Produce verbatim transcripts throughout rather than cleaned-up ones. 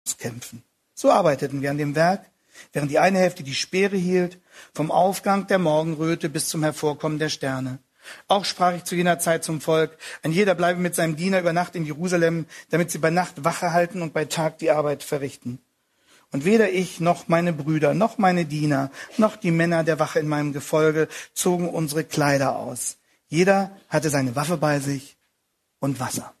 kämpfen. So arbeiteten wir an dem Werk, während die eine Hälfte die Speere hielt, vom Aufgang der Morgenröte bis zum Hervorkommen der Sterne. Auch sprach ich zu jener Zeit zum Volk, ein jeder bleibe mit seinem Diener über Nacht in Jerusalem, damit sie bei Nacht Wache halten und bei Tag die Arbeit verrichten. Und weder ich noch meine Brüder, noch meine Diener, noch die Männer der Wache in meinem Gefolge zogen unsere Kleider aus. Jeder hatte seine Waffe bei sich und Wasser.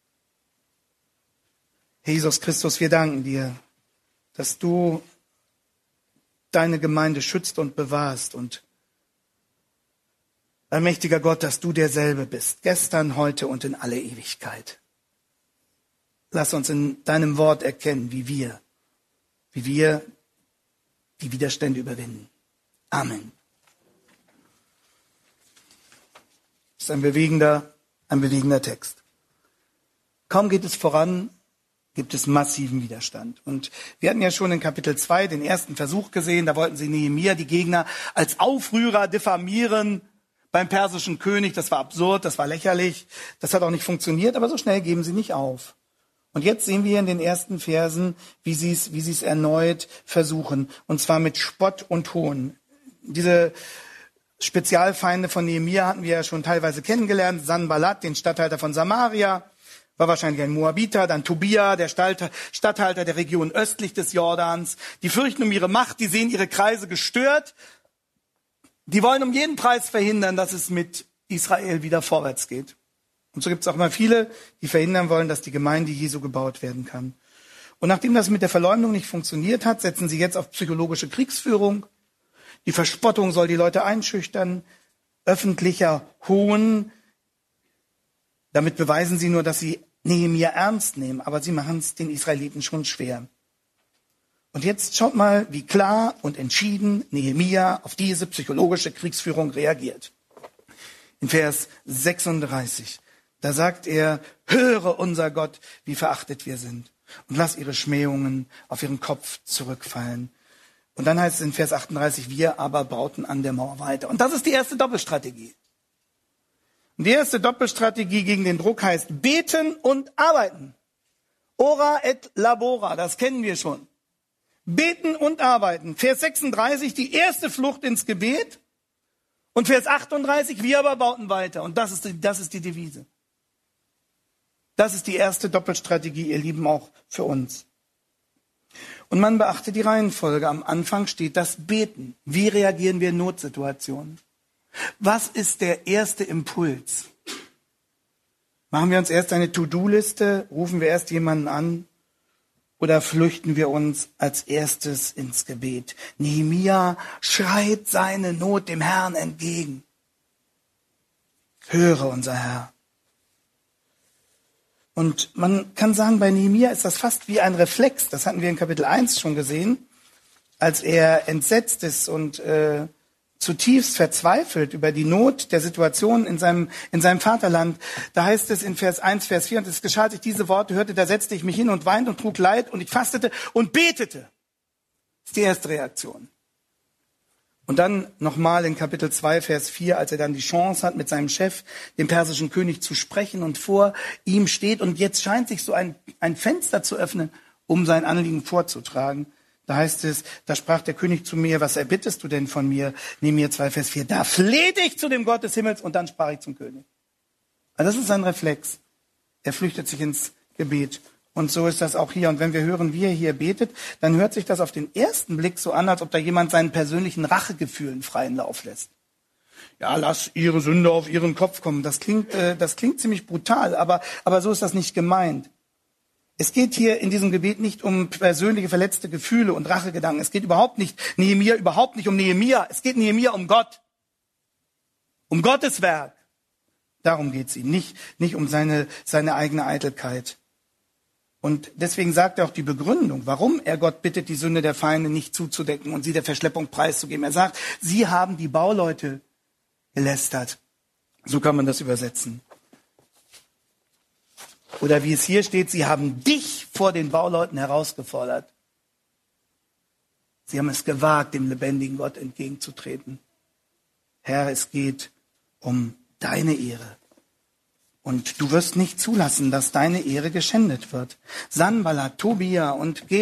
Herr Jesus Christus, wir danken dir, dass du deine Gemeinde schützt und bewahrst und allmächtiger Gott, dass du derselbe bist, gestern, heute und in alle Ewigkeit. Lass uns in deinem Wort erkennen, wie wir, wie wir die Widerstände überwinden. Amen. Das ist ein bewegender, ein bewegender Text. Kaum geht es voran, gibt es massiven Widerstand. Und wir hatten ja schon in Kapitel zwei den ersten Versuch gesehen, da wollten sie Nehemia, die Gegner, als Aufrührer diffamieren beim persischen König. Das war absurd, das war lächerlich, das hat auch nicht funktioniert, aber so schnell geben sie nicht auf. Und jetzt sehen wir in den ersten Versen, wie sie es, wie sie es erneut versuchen, und zwar mit Spott und Hohn. Diese Spezialfeinde von Nehemia hatten wir ja schon teilweise kennengelernt. Sanballat, den Statthalter von Samaria, war wahrscheinlich ein Moabiter, dann Tobia, der Statthalter der Region östlich des Jordans. Die fürchten um ihre Macht, die sehen ihre Kreise gestört. Die wollen um jeden Preis verhindern, dass es mit Israel wieder vorwärts geht. Und so gibt es auch mal viele, die verhindern wollen, dass die Gemeinde Jesu gebaut werden kann. Und nachdem das mit der Verleumdung nicht funktioniert hat, setzen sie jetzt auf psychologische Kriegsführung. Die Verspottung soll die Leute einschüchtern. Öffentlicher Hohn. Damit beweisen sie nur, dass sie Nehemia ernst nehmen, aber sie machen es den Israeliten schon schwer. Und jetzt schaut mal, wie klar und entschieden Nehemia auf diese psychologische Kriegsführung reagiert. In Vers sechsunddreißig, da sagt er, höre unser Gott, wie verachtet wir sind, und lass ihre Schmähungen auf ihren Kopf zurückfallen. Und dann heißt es in Vers achtunddreißig, wir aber bauten an der Mauer weiter. Und das ist die erste Doppelstrategie. Und die erste Doppelstrategie gegen den Druck heißt beten und arbeiten. Ora et labora, das kennen wir schon. Beten und arbeiten. Vers sechsunddreißig, die erste Flucht ins Gebet. Und Vers achtunddreißig, wir aber bauten weiter. Und das ist die, das ist die Devise. Das ist die erste Doppelstrategie, ihr Lieben, auch für uns. Und man beachte die Reihenfolge. Am Anfang steht das Beten. Wie reagieren wir in Notsituationen? Was ist der erste Impuls? Machen wir uns erst eine To-Do-Liste? Rufen wir erst jemanden an? Oder flüchten wir uns als erstes ins Gebet? Nehemia schreit seine Not dem Herrn entgegen. Höre, unser Herr. Und man kann sagen, bei Nehemia ist das fast wie ein Reflex. Das hatten wir in Kapitel eins schon gesehen, als er entsetzt ist und äh, zutiefst verzweifelt über die Not der Situation in seinem, in seinem Vaterland. Da heißt es in Vers eins, Vers vier, und es geschah, als ich diese Worte hörte, da setzte ich mich hin und weinte und trug Leid und ich fastete und betete. Das ist die erste Reaktion. Und dann nochmal in Kapitel zwei, Vers vier, als er dann die Chance hat, mit seinem Chef, dem persischen König, zu sprechen und vor ihm steht. Und jetzt scheint sich so ein, ein Fenster zu öffnen, um sein Anliegen vorzutragen. Da heißt es, da sprach der König zu mir, was erbittest du denn von mir? Nehemia zwei, Vers vier, da flehte ich zu dem Gott des Himmels und dann sprach ich zum König. Also das ist ein Reflex. Er flüchtet sich ins Gebet. Und so ist das auch hier. Und wenn wir hören, wie er hier betet, dann hört sich das auf den ersten Blick so an, als ob da jemand seinen persönlichen Rachegefühlen freien Lauf lässt. Ja, lass ihre Sünde auf ihren Kopf kommen. Das klingt, äh, das klingt ziemlich brutal, aber, aber so ist das nicht gemeint. Es geht hier in diesem Gebet nicht um persönliche verletzte Gefühle und Rachegedanken. Es geht überhaupt nicht, Nehemia, überhaupt nicht um Nehemia. Es geht Nehemia um Gott. Um Gottes Werk. Darum geht es ihm. Nicht, nicht um seine, seine eigene Eitelkeit. Und deswegen sagt er auch die Begründung, warum er Gott bittet, die Sünde der Feinde nicht zuzudecken und sie der Verschleppung preiszugeben. Er sagt, sie haben die Bauleute gelästert. So kann man das übersetzen. Oder wie es hier steht, sie haben dich vor den Bauleuten herausgefordert. Sie haben es gewagt, dem lebendigen Gott entgegenzutreten. Herr, es geht um deine Ehre. Und du wirst nicht zulassen, dass deine Ehre geschändet wird. Sanballat, Tobia und